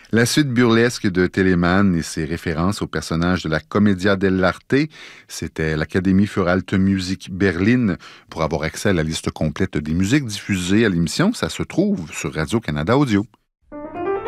La suite burlesque de Telemann et ses références aux personnages de la Commedia dell'arte, c'était l'Académie für Alte Musik Berlin. Pour avoir accès à la liste complète des musiques diffusées à l'émission, ça se trouve sur Radio-Canada Audio.